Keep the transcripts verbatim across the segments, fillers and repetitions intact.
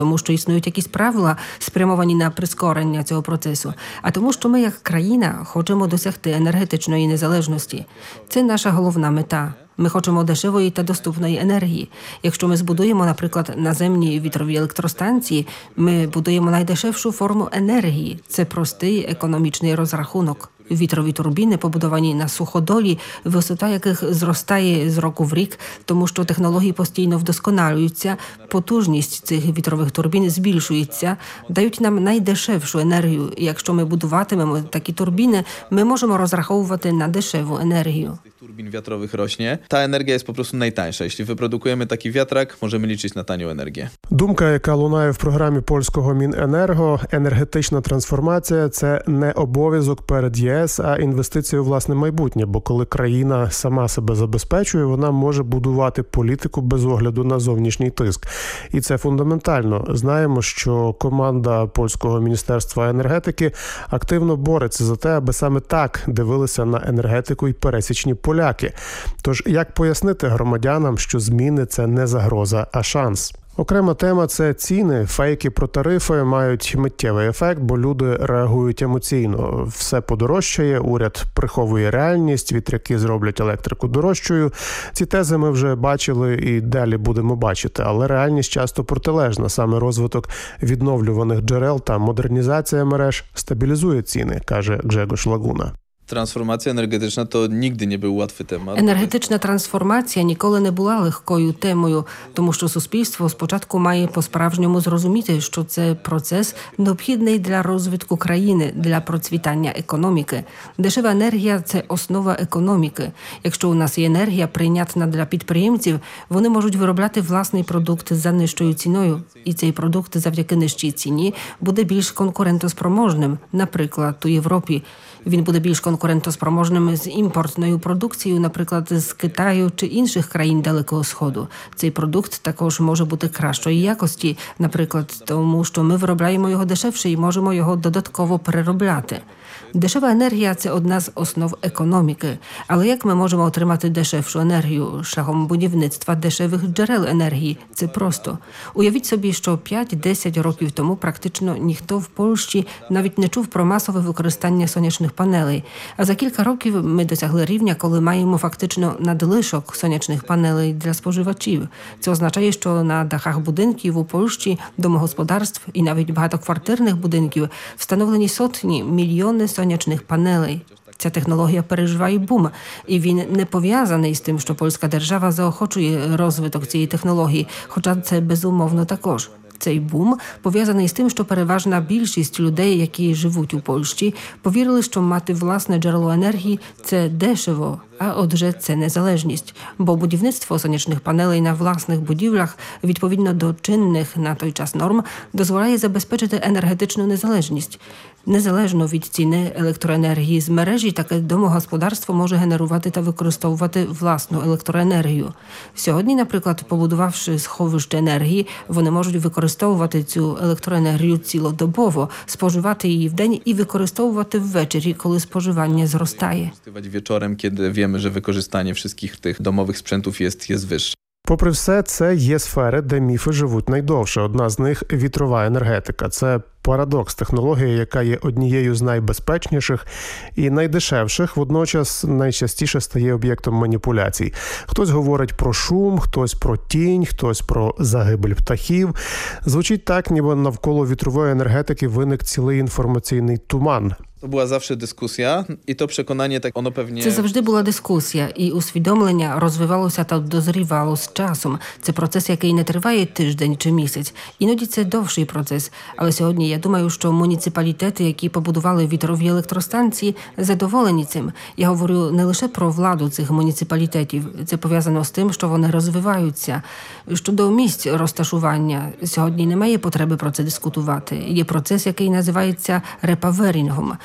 Тому що існують якісь правила, спрямовані на прискорення цього процесу, а тому, що ми як країна хочемо досягти енергетичної незалежності. Це наша головна мета. Ми хочемо дешевої та доступної енергії. Якщо ми збудуємо, наприклад, наземні вітрові електростанції, ми будуємо найдешевшу форму енергії. Це простий економічний розрахунок. Вітрові турбіни, побудовані на суходолі, висота яких зростає з року в рік, тому що технології постійно вдосконалюються, потужність цих вітрових турбін збільшується, дають нам найдешевшу енергію. Якщо ми будуватимемо такі турбіни, ми можемо розраховувати на дешеву енергію. Turbin wiatrowych rośnie. Ta energia jest po prostu najtańsza. Jeśli wyprodukujemy taki wiatrak, możemy liczyć na tanią energię. Думка, яка лунає в програмі польського Міненерго, енергетична трансформація – це не обов'язок перед ЄС, а інвестиція у власне майбутнє. Бо коли країна сама себе забезпечує, вона може будувати політику без огляду на зовнішній тиск. І це фундаментально. Знаємо, що команда польського Міністерства енергетики активно бореться за те, аби саме так дивилися на енергетику і пересічні поляки. Тож, як пояснити громадянам, що зміни – це не загроза, а шанс? Окрема тема – це ціни. Фейки про тарифи мають миттєвий ефект, бо люди реагують емоційно. Все подорожчає, уряд приховує реальність, вітряки зроблять електрику дорожчою. Ці тези ми вже бачили і далі будемо бачити, але реальність часто протилежна. Саме розвиток відновлюваних джерел та модернізація мереж стабілізує ціни, каже Гжегош Лагуна. Трансформація енергетична – то нігде не був łatwy temat. Енергетична трансформація ніколи не була легкою темою, тому що суспільство спочатку має по-справжньому зрозуміти, що це процес необхідний для розвитку країни, для процвітання економіки. Дешева енергія – це основа економіки. Якщо у нас є енергія, прийнятна для підприємців, вони можуть виробляти власний продукт за нижчою ціною. І цей продукт завдяки нижчій ціні буде більш конкурентоспроможним, наприклад, у Європі. Він буде більш конкурентоспроможним з імпортною продукцією, наприклад, з Китаю чи інших країн Далекого Сходу. Цей продукт також може бути кращої якості, наприклад, тому що ми виробляємо його дешевше і можемо його додатково переробляти. Дешева енергія – це одна з основ економіки. Але як ми можемо отримати дешевшу енергію? Шляхом будівництва дешевих джерел енергії. Це просто. Уявіть собі, що п'ять-десять років тому практично ніхто в Польщі навіть не чув про масове використання сонячних панелей. А за кілька років ми досягли рівня, коли маємо фактично надлишок сонячних панелей для споживачів. Це означає, що на дахах будинків у Польщі, домогосподарств і навіть багатоквартирних будинків встановлені сотні, мільйони сонячних панелей. Ця технологія переживає бум, і він не пов'язаний з тим, що польська держава заохочує розвиток цієї технології, хоча це безумовно також. Цей бум пов'язаний з тим, що переважна більшість людей, які живуть у Польщі, повірили, що мати власне джерело енергії – це дешево, а отже це незалежність. Бо будівництво сонячних панелей на власних будівлях, відповідно до чинних на той час норм, дозволяє забезпечити енергетичну незалежність. Незалежно від ціни електроенергії з мережі, таке домогосподарство може генерувати та використовувати власну електроенергію. Сьогодні, наприклад, побудувавши сховище енергії, вони можуть використовувати цю електроенергію цілодобово, споживати її вдень і використовувати ввечері, коли споживання зростає. Wieczorem, kiedy wiemy, że wykorzystanie wszystkich tych domowych sprzętów jest, jest wyższe. Попри все, це є сфери, де міфи живуть найдовше. Одна з них – вітрова енергетика. Це парадокс технології, яка є однією з найбезпечніших і найдешевших, водночас найчастіше стає об'єктом маніпуляцій. Хтось говорить про шум, хтось про тінь, хтось про загибель птахів. Звучить так, ніби навколо вітрової енергетики виник цілий інформаційний туман. To była zawsze dyskusja i to przekonanie, tak ono pewnie... Це завжди була дискусія, і усвідомлення розвивалося та дозрівало з часом. Це процес, який не триває тиждень чи місяць. Іноді це довший процес. Але сьогодні я думаю, що муніципалітети, які побудували вітрові електростанції, задоволені цим. Я говорю не лише про владу цих муніципалітетів. Це пов'язано з тим, що вони розвиваються. Щодо місць розташування, сьогодні немає потреби про це дискутувати. Є процес, який називається репаверінгом.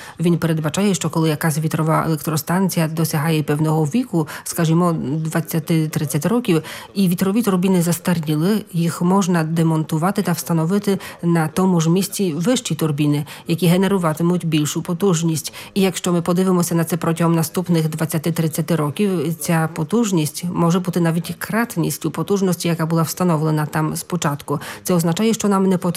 Він передбачає, що коли якась вітрова електростанція досягає певного віку, скажімо, двадцять-тридцять років, і вітрові турбіни застаріли, їх можна демонтувати та встановити на тому ж місці вищі турбіни, які генеруватимуть більшу потужність. І якщо ми подивимося на це протягом наступних двадцять-тридцять років, ця потужність може бути навіть кратністю потужності, яка була встановлена там спочатку. Це означає, що нам не потрібно